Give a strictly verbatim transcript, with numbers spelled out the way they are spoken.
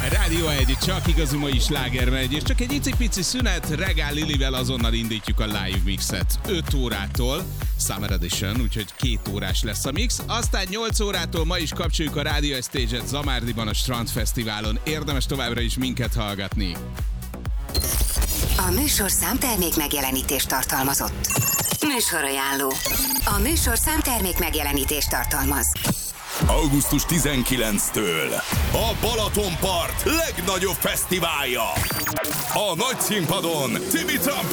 Rádió egy, csak igazi mai sláger megy, és csak egy icipici szünet, Regál Lilivel azonnal indítjuk a live mixet. öt órától, Summer Edition, úgyhogy két órás lesz a mix. Aztán nyolc órától ma is kapcsoljuk a Radio Stage-et Zamárdiban a Strandfesztiválon. Érdemes továbbra is minket hallgatni. A műsorszám termék megjelenítést tartalmazott. Műsorajánló. A műsorszám termék megjelenítést tartalmaz. augusztus tizenkilencedikétől a Balatonpart legnagyobb fesztiválja. A nagy színpadon Timmy Trumpet